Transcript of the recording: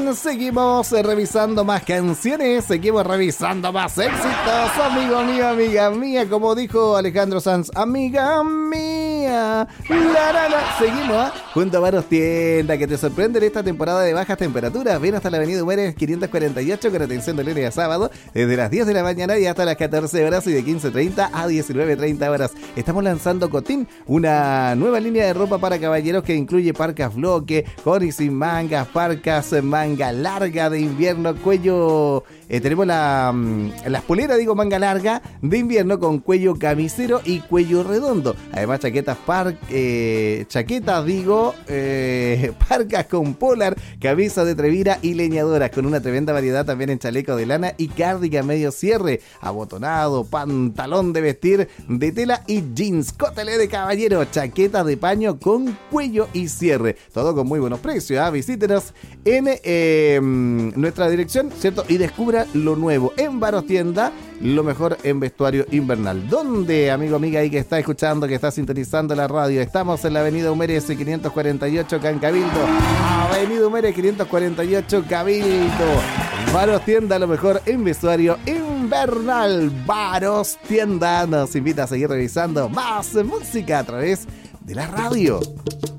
bien, seguimos revisando más canciones, seguimos revisando más éxitos, amigo mío, amiga mía, como dijo Alejandro Sanz, amiga mía, seguimos junto a Varos Tienda, que te sorprende en esta temporada de bajas temperaturas. Ven hasta la avenida Humérez 548 con atención de lunes a sábado, desde las 10 de la mañana y hasta las 14 horas y de 15:30 a 19:30 horas. Estamos lanzando Cotín, una nueva línea de ropa para caballeros que incluye parcas bloque, con y sin mangas, parcas manga larga de invierno, cuello... tenemos las poleras, manga larga de invierno con cuello camisero y cuello redondo. Además, chaquetas parcas con polar, camisa de trevira y leñadoras, con una tremenda variedad también en chaleco de lana y cardigan medio cierre, abotonado, pantalón de vestir de tela y jeans, cótele de caballero, chaqueta de paño con cuello y cierre. Todo con muy buenos precios, ¿eh? Visítenos en nuestra dirección, ¿cierto? Y descubra lo nuevo en Varos Tienda, lo mejor en vestuario invernal. ¿Dónde, amigo, amiga, ahí que está escuchando, que está sintonizando la radio? Estamos en la avenida Humérez 548 acá en Cabildo. Avenida Humérez 548 Cabildo. Varos Tienda, lo mejor en vestuario invernal. Varos Tienda nos invita a seguir revisando más música a través de la radio.